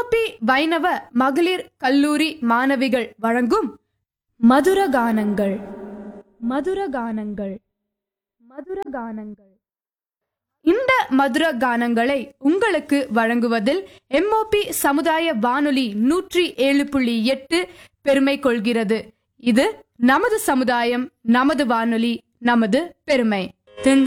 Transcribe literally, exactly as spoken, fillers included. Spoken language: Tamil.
எம்ஓபி வைணவ மகளிர் கல்லூரி மாணவிகள் வழங்கும் மதுரகானங்கள் மதுரகானங்கள் மதுரகானங்கள் இந்த மதுர கானங்களை உங்களுக்கு வழங்குவதில் எம்ஓபி சமுதாய வானொலி நூற்றி ஏழு புள்ளி எட்டு பெருமை கொள்கிறது. இது நமது சமுதாயம், நமது வானொலி, நமது பெருமை.